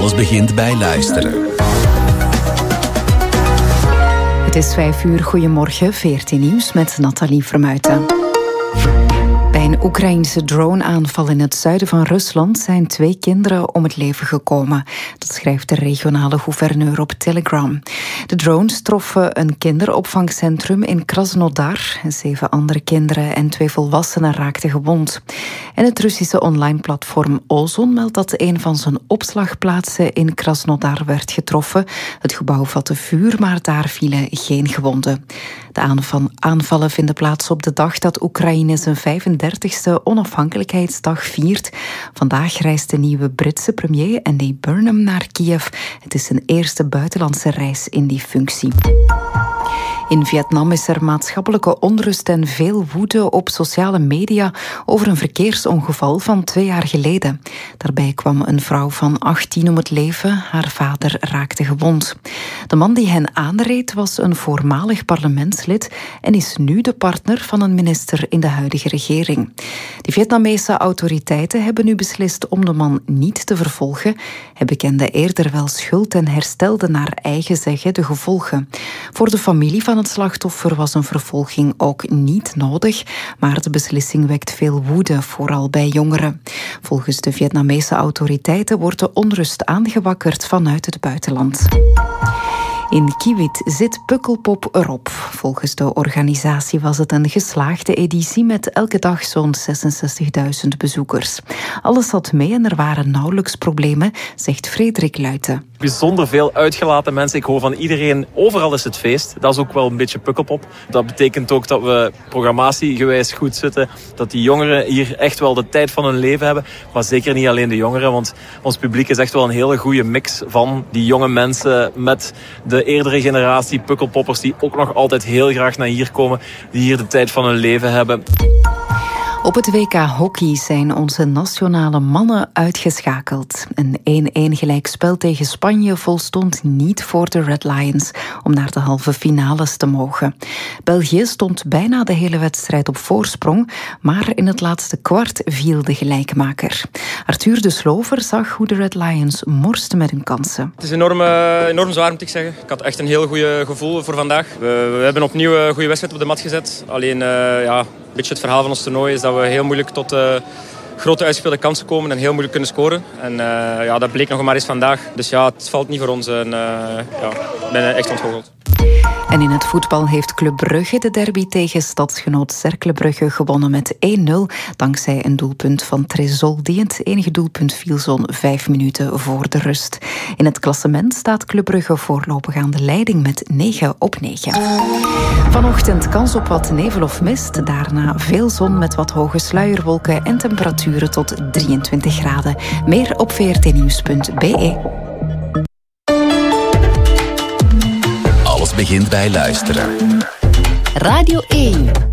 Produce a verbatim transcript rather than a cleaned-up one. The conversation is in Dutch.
Alles begint bij luisteren. Het is vijf uur. Goedemorgen, veertien nieuws met Nathalie Vermuijten. Bij een Oekraïnse drone-aanval in het zuiden van Rusland zijn twee kinderen om het leven gekomen. Dat schrijft de regionale gouverneur op Telegram. De drones troffen een kinderopvangcentrum in Krasnodar. Zeven andere kinderen en twee volwassenen raakten gewond. En het Russische online platform Ozon meldt dat een van zijn opslagplaatsen in Krasnodar werd getroffen. Het gebouw vatte vuur, maar daar vielen geen gewonden. De aanvallen vinden plaats op de dag dat Oekraïne zijn vijfendertigste onafhankelijkheidsdag viert. Vandaag reist de nieuwe Britse premier Andy Burnham naar Kiev. Het is zijn eerste buitenlandse reis in die functie. In Vietnam is er maatschappelijke onrust en veel woede op sociale media over een verkeersongeval van twee jaar geleden. Daarbij kwam een vrouw van achttien om het leven, haar vader raakte gewond. De man die hen aanreed was een voormalig parlementslid en is nu de partner van een minister in de huidige regering. De Vietnamese autoriteiten hebben nu beslist om de man niet te vervolgen. Hij bekende eerder wel schuld en herstelde naar eigen zeggen de gevolgen. Voor de familie van het slachtoffer was een vervolging ook niet nodig, maar de beslissing wekt veel woede, vooral bij jongeren. Volgens de Vietnamese autoriteiten wordt de onrust aangewakkerd vanuit het buitenland. In Kiewit zit Pukkelpop erop. Volgens de organisatie was het een geslaagde editie met elke dag zo'n zesenzestigduizend bezoekers. Alles zat mee en er waren nauwelijks problemen, zegt Frederik Luijten. Bijzonder veel uitgelaten mensen. Ik hoor van iedereen, overal is het feest. Dat is ook wel een beetje Pukkelpop. Dat betekent ook dat we programmatiegewijs goed zitten. Dat die jongeren hier echt wel de tijd van hun leven hebben. Maar zeker niet alleen de jongeren, want ons publiek is echt wel een hele goede mix van die jonge mensen met de eerdere generatie Pukkelpoppers die ook nog altijd heel graag naar hier komen. Die hier de tijd van hun leven hebben. Op het W K hockey zijn onze nationale mannen uitgeschakeld. Een één-één gelijkspel tegen Spanje volstond niet voor de Red Lions om naar de halve finales te mogen. België stond bijna de hele wedstrijd op voorsprong, maar in het laatste kwart viel de gelijkmaker. Arthur de Slover zag hoe de Red Lions morsten met hun kansen. Het is enorm, uh, enorm zwaar, moet ik zeggen. Ik had echt een heel goed gevoel voor vandaag. We, we hebben opnieuw een goede wedstrijd op de mat gezet. Alleen, uh, ja... Een beetje het verhaal van ons toernooi is dat we heel moeilijk tot uh, grote uitgespeelde kansen komen en heel moeilijk kunnen scoren. En uh, ja, dat bleek nog maar eens vandaag. Dus ja, het valt niet voor ons en uh, ja, ik ben echt ontgoocheld. En in het voetbal heeft Club Brugge de derby tegen stadsgenoot Cercle Brugge gewonnen met één nul, dankzij een doelpunt van Tresol, die het enige doelpunt viel zo'n vijf minuten voor de rust. In het klassement staat Club Brugge voorlopig aan de leiding met negen op negen. Vanochtend kans op wat nevel of mist, daarna veel zon met wat hoge sluierwolken en temperaturen tot drieëntwintig graden. Meer op v r t nieuws punt b e. Alles begint bij luisteren. Radio één.